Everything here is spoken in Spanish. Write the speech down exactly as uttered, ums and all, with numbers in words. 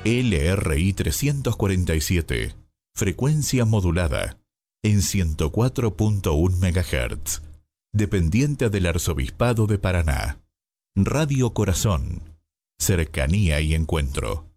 L R I trescientos cuarenta y siete, frecuencia modulada, en ciento cuatro punto uno megahertz, dependiente del Arzobispado de Paraná. Radio Corazón, cercanía y encuentro.